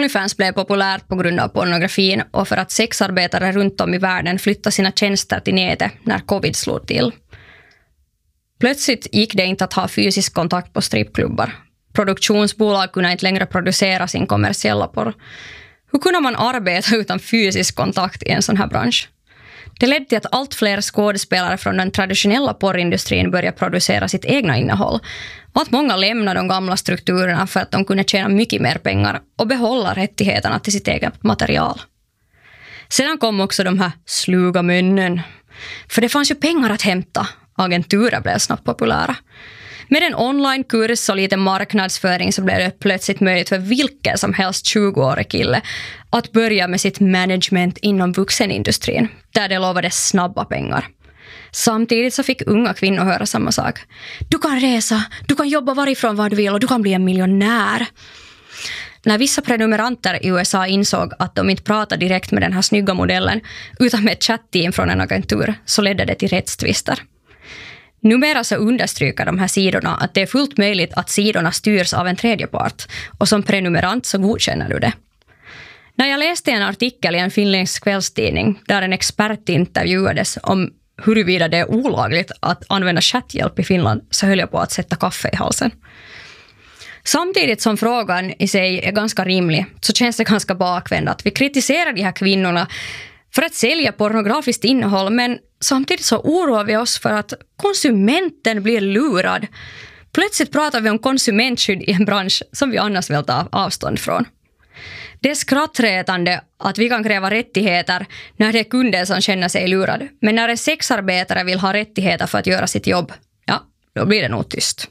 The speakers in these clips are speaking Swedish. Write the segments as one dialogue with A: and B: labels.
A: Onlyfans blev populärt på grund av pornografin och för att sexarbetare runt om i världen flyttade sina tjänster till nätet när covid slog till. Plötsligt gick det inte att ha fysisk kontakt på strippklubbar. Produktionsbolag kunde inte längre producera sin kommersiella porr. Hur kunde man arbeta utan fysisk kontakt i en sån här bransch? Det ledde till att allt fler skådespelare från den traditionella porrindustrin började producera sitt egna innehåll och att många lämnade de gamla strukturerna för att de kunde tjäna mycket mer pengar och behålla rättigheterna till sitt eget material. Sedan kom också de här sluga männen. För det fanns ju pengar att hämta. Agenturer blev snabbt populära. Med en online-kurs och lite marknadsföring så blev det plötsligt möjligt för vilken som helst 20-årig kille att börja med sitt management inom vuxenindustrin, där det lovade snabba pengar. Samtidigt så fick unga kvinnor höra samma sak. Du kan resa, du kan jobba varifrån vad du vill och du kan bli en miljonär. När vissa prenumeranter i USA insåg att de inte pratade direkt med den här snygga modellen utan med ett chatteam från en agentur så ledde det till rättstvister. Numera så understryker de här sidorna att det är fullt möjligt att sidorna styrs av en tredje part och som prenumerant så godkänner du det. När jag läste en artikel i en finländsk kvällstidning där en expert intervjuades om huruvida det är olagligt att använda chatthjälp i Finland så höll jag på att sätta kaffe i halsen. Samtidigt som frågan i sig är ganska rimlig så känns det ganska bakvänt att vi kritiserar de här kvinnorna för att sälja pornografiskt innehåll, men samtidigt så oroar vi oss för att konsumenten blir lurad. Plötsligt pratar vi om konsumentskydd i en bransch som vi annars vill ta avstånd från. Det är skrattretande att vi kan kräva rättigheter när det är kunden som känner sig lurad. Men när en sexarbetare vill ha rättigheter för att göra sitt jobb, ja, då blir det nog tyst.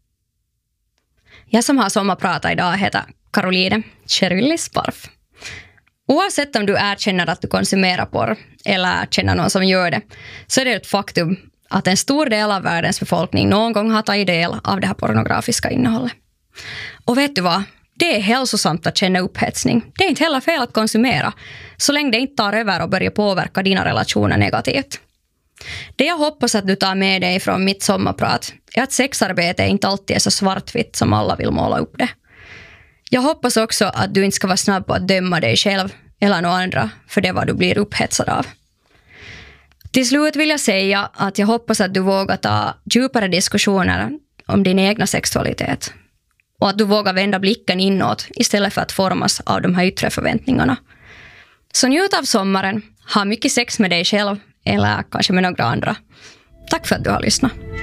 A: Jag som har sommarpratat idag heter Caroline Cherylli Sparf. Oavsett om du erkänner att du konsumerar porr eller känner någon som gör det, så är det ett faktum att en stor del av världens befolkning någon gång har tagit del av det här pornografiska innehållet. Och vet du vad? Det är hälsosamt att känna upphetsning. Det är inte heller fel att konsumera, så länge det inte tar över och börjar påverka dina relationer negativt. Det jag hoppas att du tar med dig från mitt sommarprat är att sexarbete inte alltid är så svartvitt som alla vill måla upp det. Jag hoppas också att du inte ska vara snabb på att döma dig själv eller några andra för det vad du blir upphetsad av. Till slut vill jag säga att jag hoppas att du vågar ta djupare diskussioner om din egna sexualitet. Och att du vågar vända blicken inåt istället för att formas av de här yttre förväntningarna. Så njut av sommaren, ha mycket sex med dig själv eller kanske med några andra. Tack för att du har lyssnat.